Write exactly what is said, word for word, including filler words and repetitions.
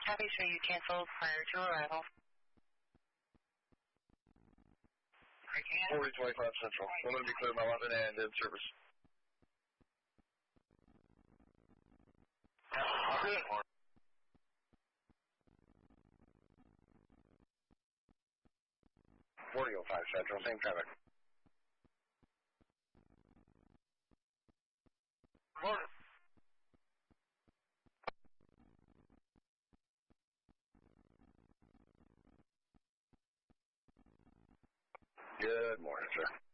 Copy, sir. You canceled prior to arrival. forty twenty-five Central. I'm going to be clear my weapon and in service. Good. forty oh five Central, same traffic. Morning. Good morning, sir.